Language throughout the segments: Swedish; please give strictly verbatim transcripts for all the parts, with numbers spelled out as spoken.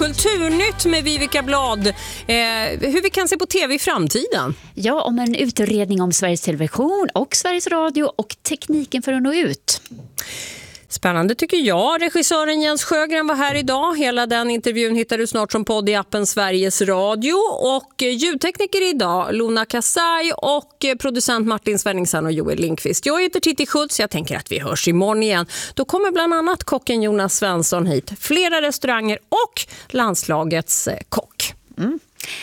Kulturnytt med Vivica Blad. Eh, hur vi kan se på tv i framtiden. Ja, om en utredning om Sveriges Television och Sveriges Radio och tekniken för att nå ut. Spännande tycker jag. Regissören Jens Sjögren var här idag. Hela den intervjun hittar du snart som podd i appen Sveriges Radio. Och ljudtekniker idag, Lona Kassai och producent Martin Svenningsson och Joel Lindqvist. Jag heter Titti Schultz, jag tänker att vi hörs imorgon igen. Då kommer bland annat kocken Jonas Svensson hit. Flera restauranger och landslagets kock. Mm.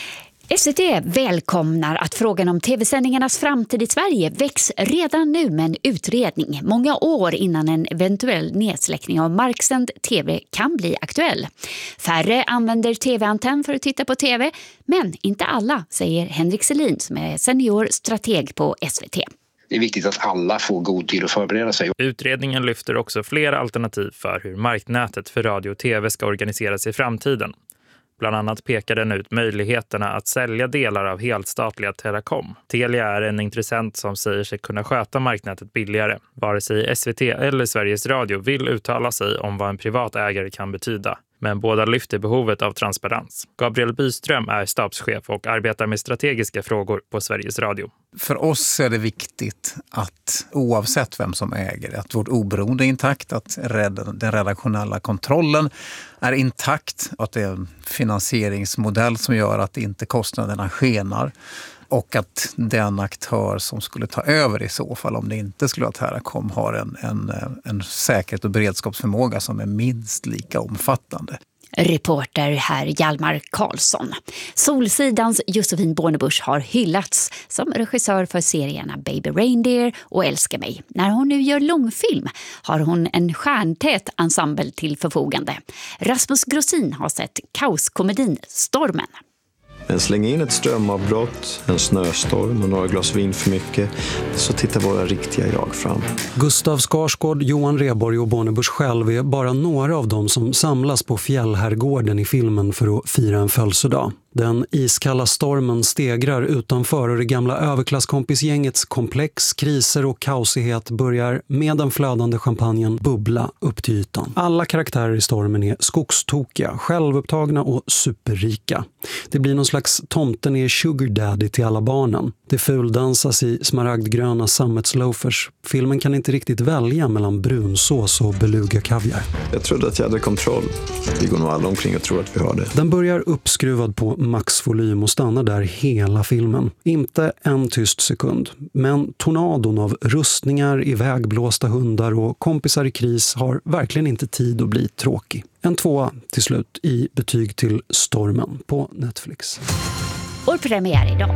S V T välkomnar att frågan om tv-sändningarnas framtid i Sverige väcks redan nu med en utredning. Många år innan en eventuell nedsläckning av marksänd tv kan bli aktuell. Färre använder tv-antenn för att titta på tv, men inte alla, säger Henrik Selin som är senior strateg på S V T. Det är viktigt att alla får god tid att förbereda sig. Utredningen lyfter också flera alternativ för hur marknätet för radio och tv ska organiseras i framtiden. Bland annat pekar den ut möjligheterna att sälja delar av helstatliga Teracom. Telia är en intressent som säger sig kunna sköta marknätet billigare. Vare sig S V T eller Sveriges Radio vill uttala sig om vad en privat ägare kan betyda. Men båda lyfter behovet av transparens. Gabriel Byström är stabschef och arbetar med strategiska frågor på Sveriges Radio. För oss är det viktigt att oavsett vem som äger, att vårt oberoende är intakt, att den redaktionella kontrollen är intakt, att det är en finansieringsmodell som gör att inte kostnaderna skenar. Och att den aktör som skulle ta över i så fall, om det inte skulle vara Teracom, har en, en, en säkerhet och beredskapsförmåga som är minst lika omfattande. Reporter här Hjalmar Karlsson. Solsidans Josefin Bornebusch har hyllats som regissör för serierna Baby Reindeer och Älska mig. När hon nu gör långfilm har hon en stjärntät ensemble till förfogande. Rasmus Grossin har sett kaoskomedin Stormen. Men släng in ett strömavbrott, en snöstorm och några glas vin för mycket, så tittar våra riktiga jag fram. Gustav Skarsgård, Johan Rheborg och Bornebusch själv är bara några av dem som samlas på Fjällherrgården i filmen för att fira en födelsedag. Den iskalla stormen stegrar utanför och det gamla överklasskompisgängets komplex, kriser och kaosighet börjar med den flödande champagnen bubbla upp till ytan. Alla karaktärer i stormen är skogstokiga, självupptagna och superrika. Det blir någon slags tomten är sugar daddy till alla barnen. Det fuldansas i smaragdgröna sammetsloafers. Filmen kan inte riktigt välja mellan brunsås och beluga kaviar. Jag trodde att jag hade kontroll. Vi går nog alla omkring och tror att vi har det. Den börjar uppskruvad på maxvolym och stannar där hela filmen. Inte en tyst sekund, men tornadon av rustningar, ivägblåsta hundar och kompisar i kris har verkligen inte tid att bli tråkig. En tvåa till slut i betyg till Stormen på Netflix. Och premiär idag.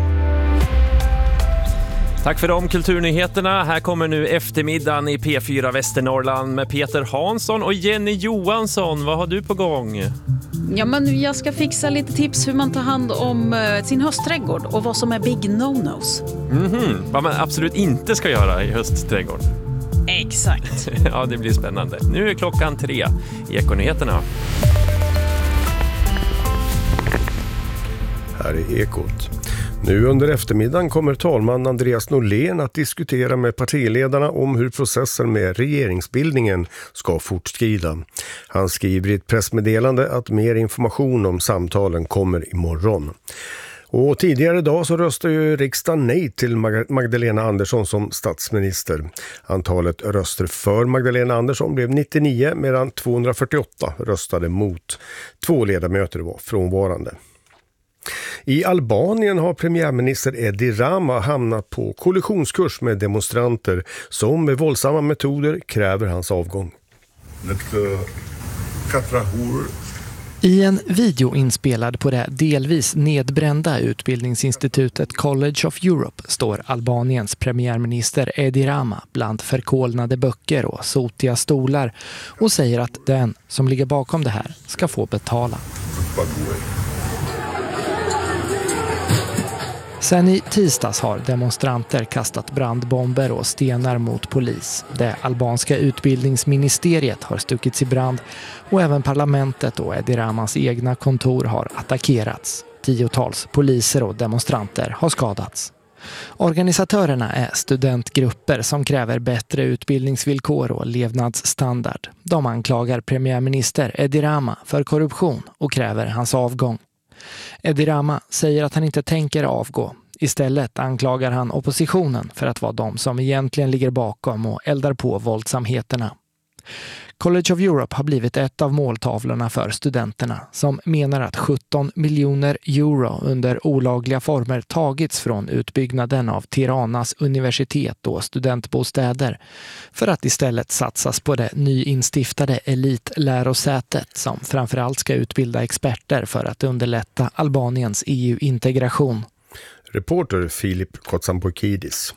Tack för de kulturnyheterna. Här kommer nu eftermiddagen i P fyra Västernorrland med Peter Hansson och Jenny Johansson. Vad har du på gång? Ja, men jag ska fixa lite tips hur man tar hand om sin höstträdgård och vad som är big no-nos. Mhm, vad man absolut inte ska göra i höstträdgård. Exakt. Ja, det blir spännande. Nu är klockan tre. Ekonyheterna. Här är Ekot. Nu under eftermiddagen kommer talman Andreas Norlén att diskutera med partiledarna om hur processen med regeringsbildningen ska fortskrida. Han skriver i ett pressmeddelande att mer information om samtalen kommer imorgon. Och tidigare idag så röstade ju riksdagen nej till Magdalena Andersson som statsminister. Antalet röster för Magdalena Andersson blev nittionio medan tvåhundrafyrtioåtta röstade mot. Två ledamöter var frånvarande. I Albanien har premiärminister Edi Rama hamnat på kollisionskurs med demonstranter som med våldsamma metoder kräver hans avgång. I en video inspelad på det delvis nedbrända utbildningsinstitutet College of Europe står Albaniens premiärminister Edi Rama bland förkolnade böcker och sotiga stolar och säger att den som ligger bakom det här ska få betala. Sen i tisdags har demonstranter kastat brandbomber och stenar mot polis. Det albanska utbildningsministeriet har stuckits i brand och även parlamentet och Edi Ramas egna kontor har attackerats. Tiotals poliser och demonstranter har skadats. Organisatörerna är studentgrupper som kräver bättre utbildningsvillkor och levnadsstandard. De anklagar premiärminister Edi Rama för korruption och kräver hans avgång. Edi Rama säger att han inte tänker avgå. Istället anklagar han oppositionen för att vara de som egentligen ligger bakom och eldar på våldsamheterna. College of Europe har blivit ett av måltavlorna för studenterna som menar att sjutton miljoner euro under olagliga former tagits från utbyggnaden av Tiranas universitet och studentbostäder för att istället satsas på det nyinstiftade elitlärosätet som framförallt ska utbilda experter för att underlätta Albaniens E U-integration. Reporter Filip Kotsampoukidis.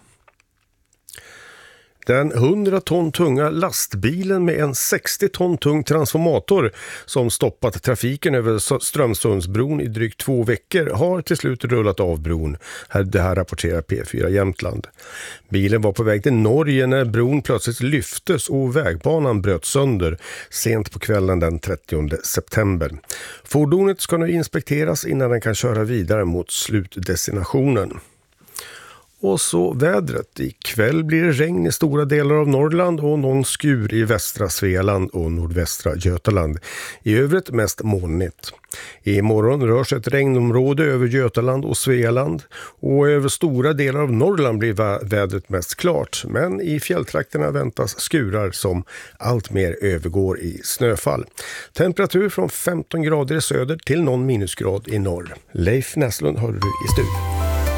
Den hundra ton tunga lastbilen med en sextio ton tung transformator som stoppat trafiken över Strömsundsbron i drygt två veckor har till slut rullat av bron. Det här rapporterar P fyra Jämtland. Bilen var på väg till Norge när bron plötsligt lyftes och vägbanan bröt sönder sent på kvällen den trettionde september. Fordonet ska nu inspekteras innan den kan köra vidare mot slutdestinationen. Och så vädret. Ikväll blir det regn i stora delar av Norrland och någon skur i västra Svealand och nordvästra Götaland. I övrigt mest molnigt. Imorgon rör sig ett regnområde över Götaland och Svealand och över stora delar av Norrland blir vä- vädret mest klart. Men i fjälltrakterna väntas skurar som allt mer övergår i snöfall. Temperatur från femton grader i söder till någon minusgrad i norr. Leif Näslund har du i studion.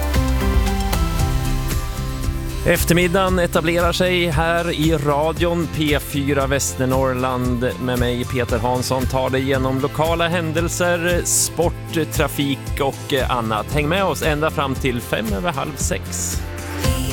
Eftermiddagen etablerar sig här i radion P fyra Västernorrland med mig Peter Hansson tar dig igenom lokala händelser, sport, trafik och annat. Häng med oss ända fram till fem över halv sex.